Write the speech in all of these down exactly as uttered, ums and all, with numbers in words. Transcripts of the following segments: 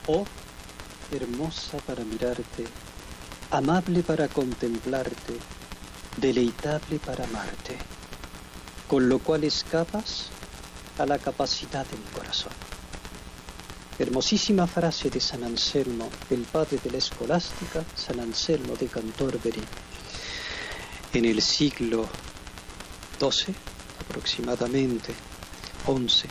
Oh, hermosa para mirarte, amable para contemplarte, deleitable para amarte, con lo cual escapas a la capacidad de mi corazón. Hermosísima frase de San Anselmo, el padre de la escolástica, San Anselmo de Cantorberi, en el siglo doce, aproximadamente, once,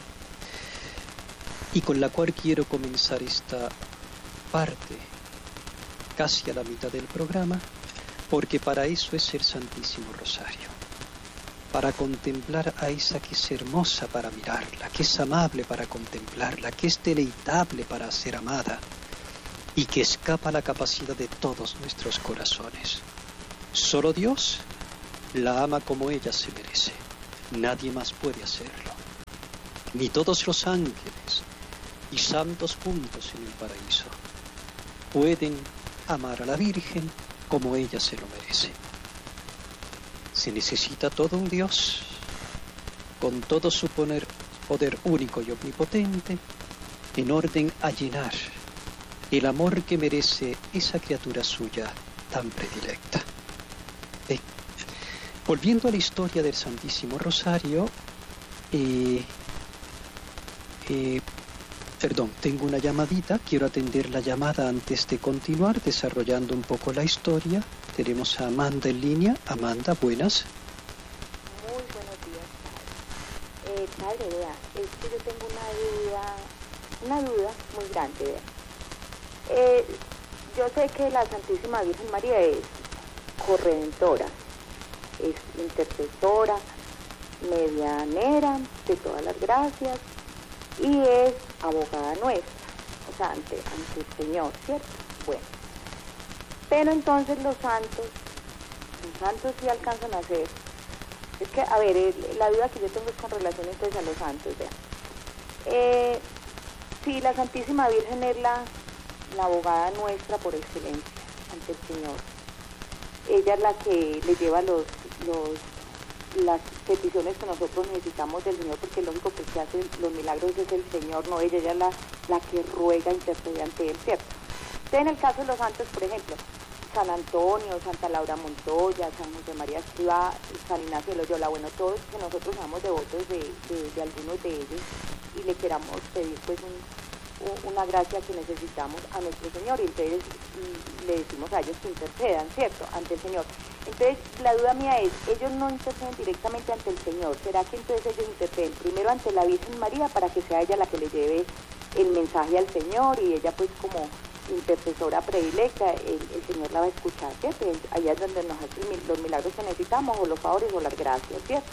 y con la cual quiero comenzar esta parte, casi a la mitad del programa, porque para eso es el Santísimo Rosario, para contemplar a esa que es hermosa para mirarla, que es amable para contemplarla, que es deleitable para ser amada y que escapa a la capacidad de todos nuestros corazones. Solo Dios la ama como ella se merece. Nadie más puede hacerlo. Ni todos los ángeles y santos juntos en el paraíso pueden amar a la Virgen como ella se lo merece. Se necesita todo un Dios, con todo su poder, poder único y omnipotente, en orden a llenar el amor que merece esa criatura suya tan predilecta. Eh, volviendo a la historia del Santísimo Rosario, eh, eh, perdón, tengo una llamadita, quiero atender la llamada antes de continuar desarrollando un poco la historia. Tenemos a Amanda en línea. Amanda, buenas. Muy buenos días, padre. Eh, padre, vea, es que yo tengo una duda, una duda muy grande, vea. Eh, yo sé que la Santísima Virgen María es corredentora, es intercesora, medianera de todas las gracias y es abogada nuestra, o sea, ante, ante el Señor, ¿cierto? Bueno. Pero entonces los santos, los santos sí alcanzan a ser, es que, a ver, el, la duda que yo tengo es con relación entonces a los santos, vean. Eh, si la Santísima Virgen es la, la abogada nuestra por excelencia ante el Señor, ella es la que le lleva los, los, las peticiones que nosotros necesitamos del Señor, porque lógico que el que hace los milagros es el Señor, no ella, ella es la, la que ruega, intercede ante Él, ¿cierto? Entonces, en el caso de los santos, por ejemplo, San Antonio, Santa Laura Montoya, San José María Escrivá, San Ignacio de Loyola, bueno, todos que nosotros seamos devotos de, de, de algunos de ellos y le queramos pedir pues un, un, una gracia que necesitamos a nuestro Señor, y entonces y le decimos a ellos que intercedan, ¿cierto?, ante el Señor. Entonces, la duda mía es, ellos no interceden directamente ante el Señor, ¿será que entonces ellos interceden primero ante la Virgen María para que sea ella la que le lleve el mensaje al Señor y ella pues como intercesora predilecta, el, el Señor la va a escuchar, ¿cierto? Allá es donde nos hacen los milagros que necesitamos, o los favores o las gracias, ¿cierto?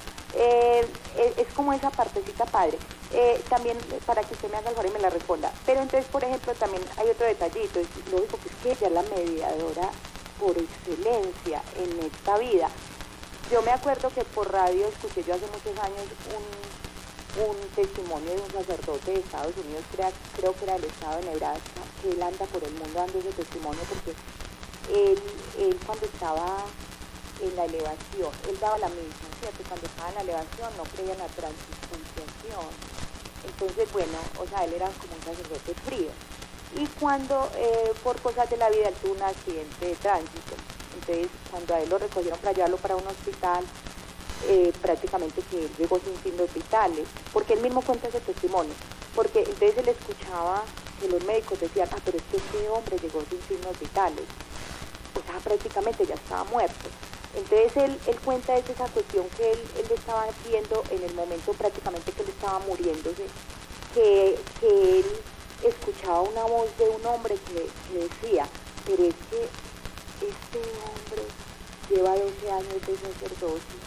Eh, es, es como esa partecita, padre. Eh, también para que usted me haga el favor y me la responda. Pero entonces, por ejemplo, también hay otro detallito, es lógico que es que ella es la mediadora por excelencia en esta vida. Yo me acuerdo que por radio escuché yo hace muchos años un un testimonio de un sacerdote de Estados Unidos, creo, creo que era del estado de Nebraska, que él anda por el mundo dando ese testimonio porque él, él cuando estaba en la elevación, él daba la misma, ¿cierto? Cuando estaba en la elevación no creía en la transustanciación. Entonces, bueno, o sea, él era como un sacerdote frío. Y cuando, eh, por cosas de la vida, él tuvo un accidente de tránsito. Entonces, cuando a él lo recogieron para llevarlo para un hospital, Eh, prácticamente que él llegó sin signos vitales, porque él mismo cuenta ese testimonio, porque entonces él escuchaba que los médicos decían, ah, pero es que este hombre llegó sin signos vitales, o sea, prácticamente ya estaba muerto. Entonces él, él cuenta es esa cuestión que él, él estaba viendo en el momento prácticamente que él estaba muriéndose, que, que él escuchaba una voz de un hombre que, que decía, pero es que este hombre lleva doce años de sacerdocio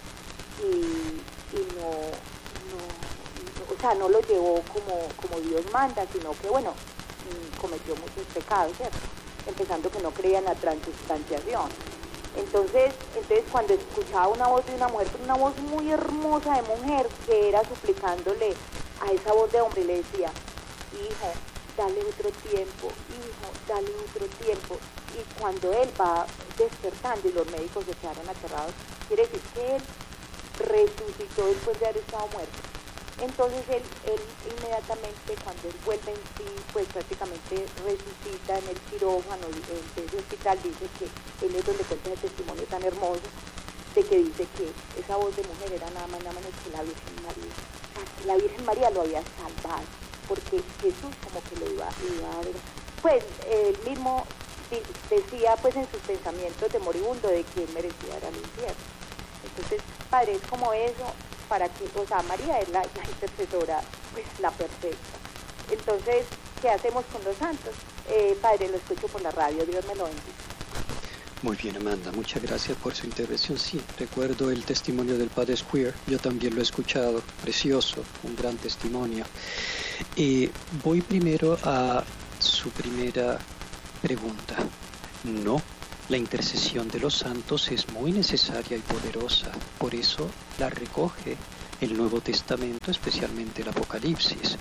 y, y no, no, no, o sea, no lo llevó como, como Dios manda, sino que, bueno, cometió muchos pecados, ¿cierto? Empezando que no creía en la transustanciación. Entonces, entonces cuando escuchaba una voz de una mujer, una voz muy hermosa de mujer, que era suplicándole a esa voz de hombre, y le decía, hijo, dale otro tiempo, hijo, dale otro tiempo. Y cuando él va despertando y los médicos se quedaron aterrados, quiere decir que él resucitó después de haber estado muerto. Entonces él, él inmediatamente, cuando él vuelve en sí, pues prácticamente resucita en el quirófano, en ese hospital, dice que él es donde cuenta ese testimonio tan hermoso, de que dice que esa voz de mujer era nada más nada menos que la Virgen María. O sea, que la Virgen María lo había salvado, porque Jesús como que lo iba, iba a ver. Pues él mismo decía pues en sus pensamientos de moribundo de que él merecía ir al infierno. Entonces, Padre, es como eso, para que, o sea, María es la, la intercesora, pues la perfecta. Entonces, ¿qué hacemos con los santos? Eh, padre, lo escucho por la radio, Dios me lo bendiga. Muy bien, Amanda, muchas gracias por su intervención. Sí, recuerdo el testimonio del Padre Square, yo también lo he escuchado, precioso, un gran testimonio. Eh, voy primero a su primera pregunta. No, la intercesión de los santos es muy necesaria y poderosa, por eso la recoge el Nuevo Testamento, especialmente el Apocalipsis.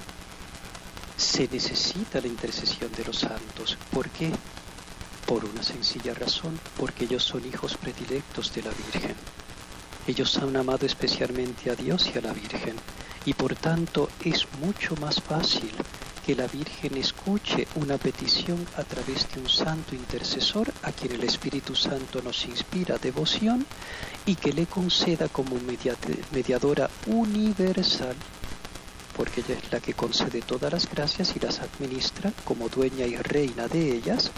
Se necesita la intercesión de los santos. ¿Por qué? Por una sencilla razón, porque ellos son hijos predilectos de la Virgen. Ellos han amado especialmente a Dios y a la Virgen, y por tanto es mucho más fácil que la Virgen escuche una petición a través de un santo intercesor a quien el Espíritu Santo nos inspira devoción y que le conceda como mediadora universal, porque ella es la que concede todas las gracias y las administra como dueña y reina de ellas,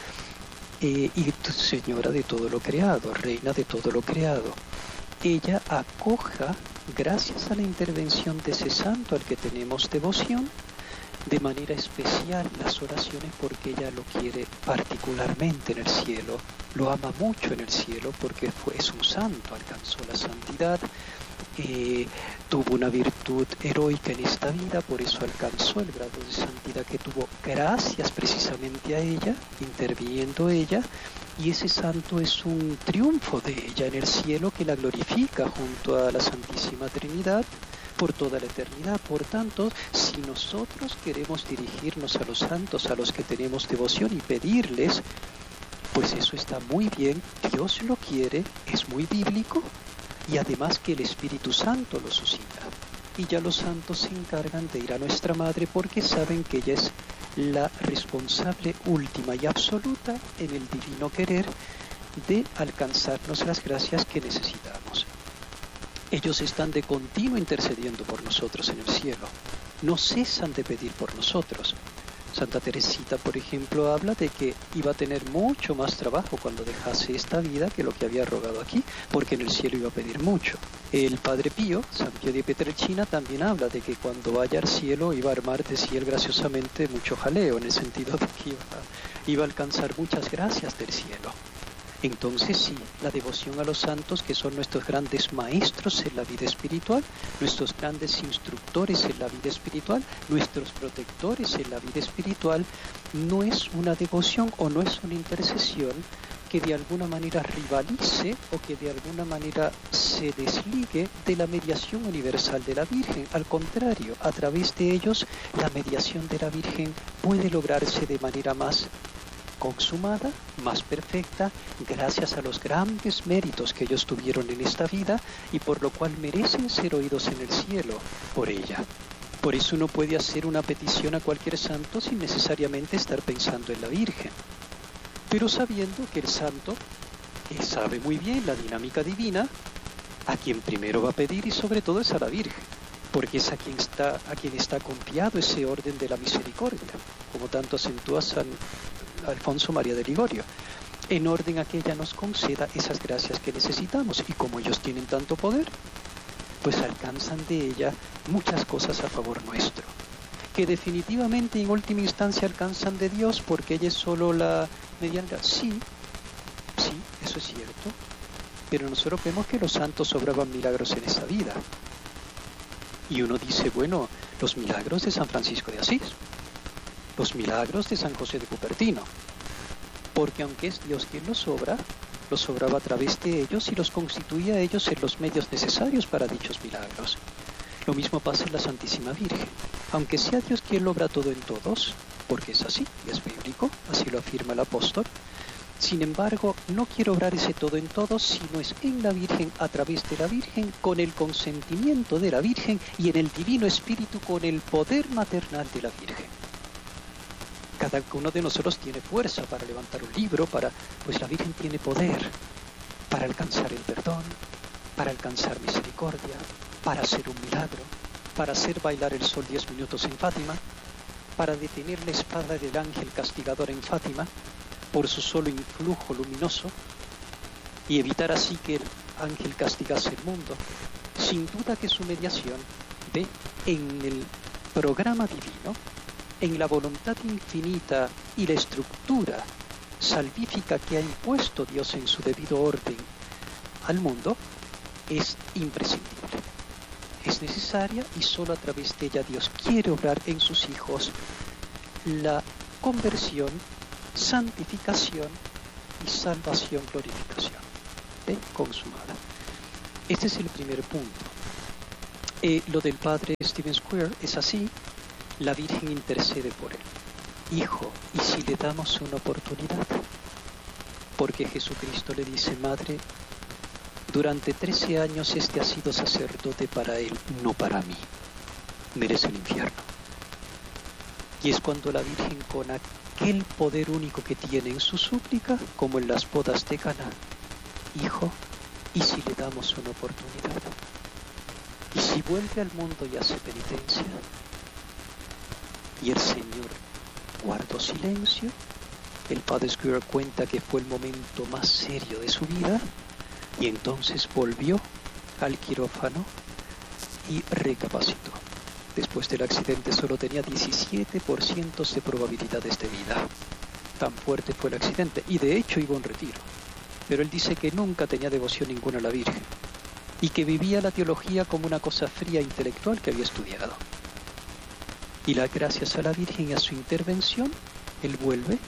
eh, y señora de todo lo creado, reina de todo lo creado. Ella acoja, gracias a la intervención de ese santo al que tenemos devoción, de manera especial las oraciones, porque ella lo quiere particularmente en el cielo, lo ama mucho en el cielo porque fue, es un santo, alcanzó la santidad, eh, tuvo una virtud heroica en esta vida, por eso alcanzó el grado de santidad que tuvo gracias precisamente a ella, interviniendo ella, y ese santo es un triunfo de ella en el cielo que la glorifica junto a la Santísima Trinidad por toda la eternidad. Por tanto, si nosotros queremos dirigirnos a los santos a los que tenemos devoción y pedirles, pues eso está muy bien, Dios lo quiere, es muy bíblico, y además que el Espíritu Santo lo suscita. Y ya los santos se encargan de ir a nuestra Madre porque saben que ella es la responsable última y absoluta en el divino querer de alcanzarnos las gracias que necesitamos. Ellos están de continuo intercediendo por nosotros en el cielo. No cesan de pedir por nosotros. Santa Teresita, por ejemplo, habla de que iba a tener mucho más trabajo cuando dejase esta vida que lo que había rogado aquí, porque en el cielo iba a pedir mucho. El Padre Pío, San Pío de Pietrelcina, también habla de que cuando vaya al cielo iba a armar de sí él graciosamente mucho jaleo, en el sentido de que iba a, iba a alcanzar muchas gracias del cielo. Entonces sí, la devoción a los santos, que son nuestros grandes maestros en la vida espiritual, nuestros grandes instructores en la vida espiritual, nuestros protectores en la vida espiritual, no es una devoción o no es una intercesión que de alguna manera rivalice o que de alguna manera se desligue de la mediación universal de la Virgen. Al contrario, a través de ellos la mediación de la Virgen puede lograrse de manera más consumada, más perfecta, gracias a los grandes méritos que ellos tuvieron en esta vida y por lo cual merecen ser oídos en el cielo por ella. Por eso uno puede hacer una petición a cualquier santo sin necesariamente estar pensando en la Virgen, pero sabiendo que el santo él sabe muy bien la dinámica divina, a quien primero va a pedir y sobre todo es a la Virgen, porque es a quien está, a quien está confiado ese orden de la misericordia, como tanto acentúa San Alfonso María de Ligorio, en orden a que ella nos conceda esas gracias que necesitamos, y como ellos tienen tanto poder, pues alcanzan de ella muchas cosas a favor nuestro, que definitivamente en última instancia alcanzan de Dios porque ella es solo la mediana. Sí, sí, eso es cierto, pero nosotros vemos que los santos obraban milagros en esa vida, y uno dice, bueno, los milagros de San Francisco de Asís, los milagros de San José de Cupertino, porque aunque es Dios quien los obra, los obraba a través de ellos y los constituía a ellos en los medios necesarios para dichos milagros. Lo mismo pasa en la Santísima Virgen, aunque sea Dios quien lo obra todo en todos, porque es así, y es bíblico, así lo afirma el apóstol, Sin embargo, no quiere obrar ese todo en todo, sino es en la Virgen, a través de la Virgen, con el consentimiento de la Virgen y en el Divino Espíritu con el poder maternal de la Virgen. Cada uno de nosotros tiene fuerza para levantar un libro, para, pues la Virgen tiene poder para alcanzar el perdón, para alcanzar misericordia, para hacer un milagro, para hacer bailar el sol diez minutos en Fátima, para detener la espada del ángel castigador en Fátima por su solo influjo luminoso y evitar así que el ángel castigase el mundo. Sin duda que su mediación ve en el programa divino, en la voluntad infinita y la estructura salvífica que ha impuesto Dios en su debido orden al mundo, es imprescindible. Es necesaria y solo a través de ella Dios quiere obrar en sus hijos la conversión, santificación y salvación, glorificación ¿eh? consumada. Este es el primer punto. Eh, lo del padre Stephen Square es así. La Virgen intercede por él. Hijo, ¿y si le damos una oportunidad? Porque Jesucristo le dice, madre, durante trece años este ha sido sacerdote para él, no para mí. Merece el infierno. Y es cuando la Virgen, con aquel poder único que tiene en su súplica, como en las bodas de Caná, hijo, ¿y si le damos una oportunidad? ¿Y si vuelve al mundo y hace penitencia? Y el Señor guardó silencio. El padre Square cuenta que fue el momento más serio de su vida, y entonces volvió al quirófano y recapacitó. Después del accidente solo tenía diecisiete por ciento de probabilidades de vida. Tan fuerte fue el accidente, y de hecho iba a un retiro. Pero él dice que nunca tenía devoción ninguna a la Virgen, y que vivía la teología como una cosa fría e intelectual que había estudiado. Y la, gracias a la Virgen y a su intervención, él vuelve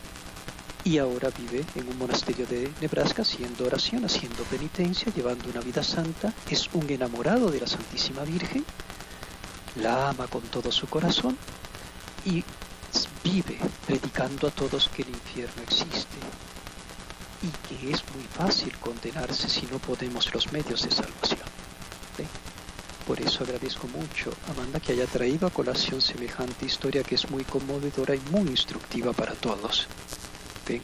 y ahora vive en un monasterio de Nebraska haciendo oración, haciendo penitencia, llevando una vida santa. Es un enamorado de la Santísima Virgen, la ama con todo su corazón y vive predicando a todos que el infierno existe y que es muy fácil condenarse si no podemos los medios de salvación. ¿Sí? Por eso agradezco mucho, Amanda, que haya traído a colación semejante historia que es muy conmovedora y muy instructiva para todos. ¿Sí?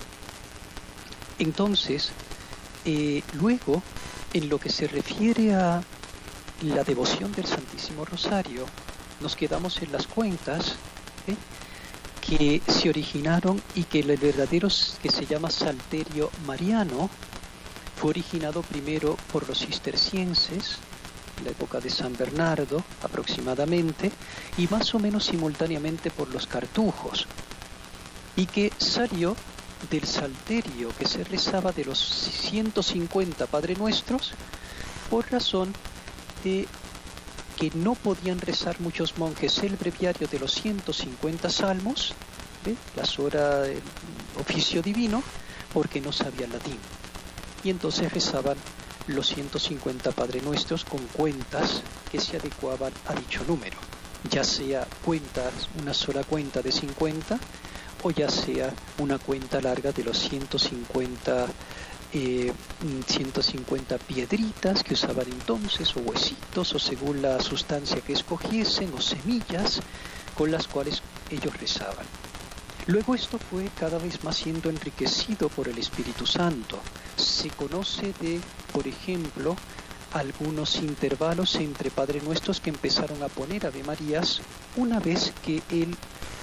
Entonces, eh, luego, en lo que se refiere a la devoción del Santísimo Rosario, nos quedamos en las cuentas ¿sí? que se originaron y que el verdadero, que se llama Salterio Mariano, fue originado primero por los cistercienses, en la época de San Bernardo aproximadamente, y más o menos simultáneamente por los cartujos, y que salió del salterio que se rezaba de los ciento cincuenta Padre Nuestros, por razón de que no podían rezar muchos monjes el breviario de los ciento cincuenta salmos, ¿eh? las horas del oficio divino, porque no sabían latín, y entonces rezaban los ciento cincuenta Padre Nuestros con cuentas que se adecuaban a dicho número, ya sea cuentas, una sola cuenta de cincuenta, o ya sea una cuenta larga de los ciento cincuenta, eh, ciento cincuenta piedritas que usaban entonces, o huesitos, o según la sustancia que escogiesen, o semillas con las cuales ellos rezaban. Luego esto fue cada vez más siendo enriquecido por el Espíritu Santo. Se conoce de, por ejemplo, algunos intervalos entre Padre Nuestros que empezaron a poner Ave Marías una vez que el,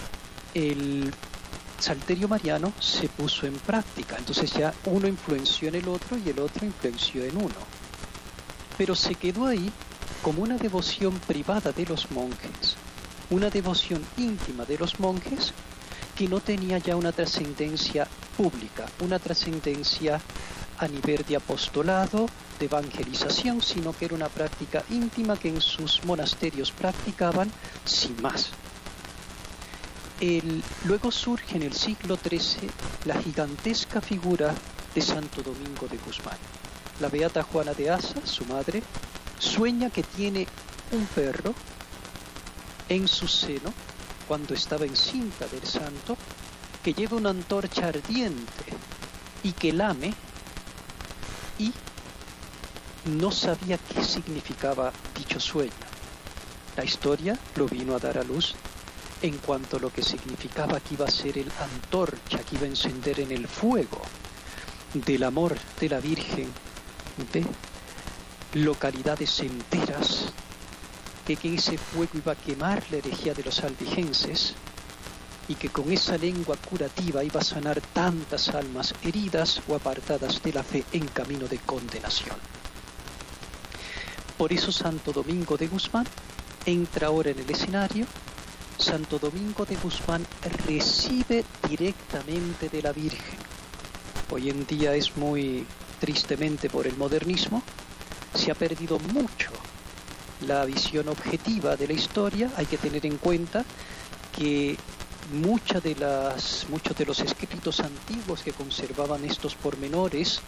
el Salterio Mariano se puso en práctica. Entonces ya uno influenció en el otro y el otro influenció en uno. Pero se quedó ahí como una devoción privada de los monjes, una devoción íntima de los monjes, que no tenía ya una trascendencia pública, una trascendencia a nivel de apostolado, de evangelización, sino que era una práctica íntima que en sus monasterios practicaban sin más. El, luego surge en el siglo trece la gigantesca figura de Santo Domingo de Guzmán. La beata Juana de Asa, su madre, sueña que tiene un perro en su seno cuando estaba encinta del santo, que lleva una antorcha ardiente y que lame y no sabía qué significaba dicho sueño. La historia lo vino a dar a luz en cuanto a lo que significaba que iba a ser el antorcha que iba a encender en el fuego del amor de la Virgen de localidades enteras, que, que ese fuego iba a quemar la herejía de los albigenses y que con esa lengua curativa iba a sanar tantas almas heridas o apartadas de la fe en camino de condenación. Por eso Santo Domingo de Guzmán entra ahora en el escenario. Santo Domingo de Guzmán recibe directamente de la Virgen. Hoy en día es muy tristemente por el modernismo, se ha perdido mucho la visión objetiva de la historia. Hay que tener en cuenta que muchas de las, muchos de los escritos antiguos que conservaban estos pormenores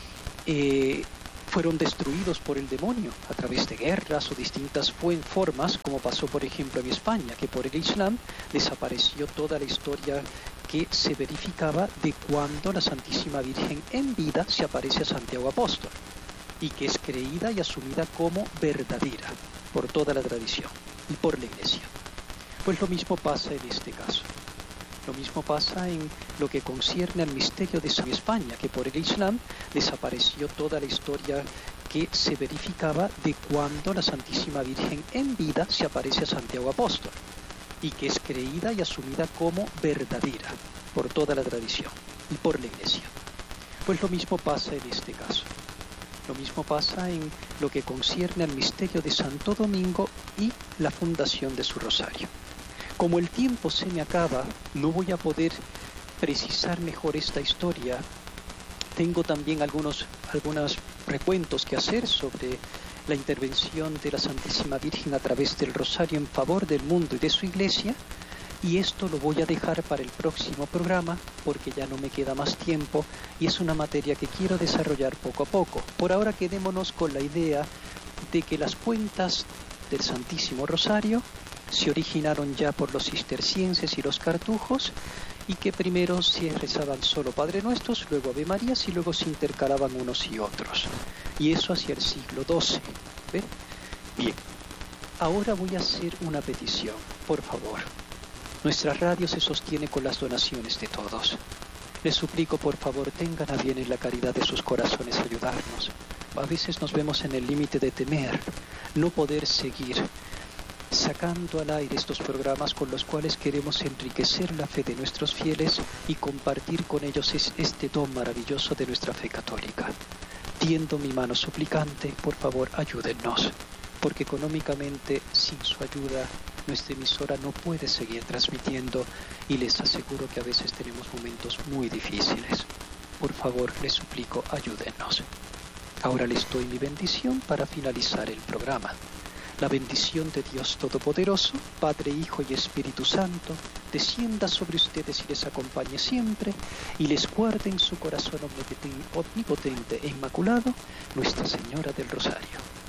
eh, fueron destruidos por el demonio a través de guerras o distintas formas, como pasó por ejemplo en España, que por el Islam desapareció toda la historia que se verificaba de cuando la Santísima Virgen en vida se aparece a Santiago Apóstol y que es creída y asumida como verdadera por toda la tradición y por la Iglesia. Pues lo mismo pasa en este caso. Lo mismo pasa en lo que concierne al misterio de San España, que por el Islam desapareció toda la historia que se verificaba de cuando la Santísima Virgen en vida se aparece a Santiago Apóstol y que es creída y asumida como verdadera por toda la tradición y por la Iglesia. Pues lo mismo pasa en este caso. Lo mismo pasa en lo que concierne al misterio de Santo Domingo y la fundación de su rosario. Como el tiempo se me acaba, no voy a poder precisar mejor esta historia. Tengo también algunos, algunos recuentos que hacer sobre la intervención de la Santísima Virgen a través del rosario en favor del mundo y de su Iglesia, y esto lo voy a dejar para el próximo programa porque ya no me queda más tiempo y es una materia que quiero desarrollar poco a poco. Por ahora quedémonos con la idea de que las cuentas del Santísimo Rosario se originaron ya por los cistercienses y los cartujos, y que primero se rezaban solo Padre Nuestros, luego Ave Marías y luego se intercalaban unos y otros. Y eso hacia el siglo doce. ¿Ve? Bien, ahora voy a hacer una petición, por favor. Nuestra radio se sostiene con las donaciones de todos. Les suplico, por favor, tengan a bien en la caridad de sus corazones ayudarnos. A veces nos vemos en el límite de temer, no poder seguir sacando al aire estos programas con los cuales queremos enriquecer la fe de nuestros fieles y compartir con ellos este don maravilloso de nuestra fe católica. Tiendo mi mano suplicante, por favor, ayúdennos, porque económicamente, sin su ayuda, nuestra emisora no puede seguir transmitiendo y les aseguro que a veces tenemos momentos muy difíciles. Por favor, les suplico, ayúdennos. Ahora les doy mi bendición para finalizar el programa. La bendición de Dios Todopoderoso, Padre, Hijo y Espíritu Santo, descienda sobre ustedes y les acompañe siempre, y les guarde en su corazón omnipotente e inmaculado, Nuestra Señora del Rosario.